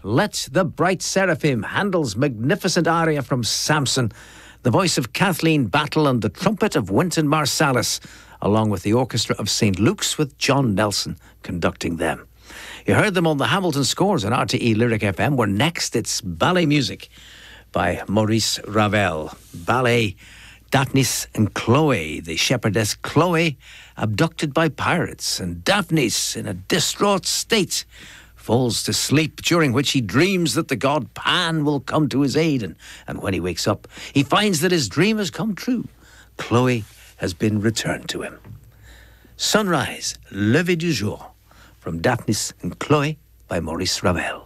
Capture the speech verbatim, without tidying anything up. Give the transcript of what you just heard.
Let the Bright Seraphim, Handel's magnificent aria from Samson, the voice of Kathleen Battle and the trumpet of Wynton Marsalis, along with the orchestra of Saint Luke's with John Nelson conducting them. You heard them on the Hamilton Scores on R T E Lyric F M, where next it's ballet music by Maurice Ravel. Ballet Daphnis and Chloe, the shepherdess Chloe, abducted by pirates, and Daphnis, in a distraught state, falls to sleep, during which he dreams that the god Pan will come to his aid, and, and when he wakes up, he finds that his dream has come true. Chloe has been returned to him. Sunrise, Lever du jour, from Daphnis and Chloe by Maurice Ravel.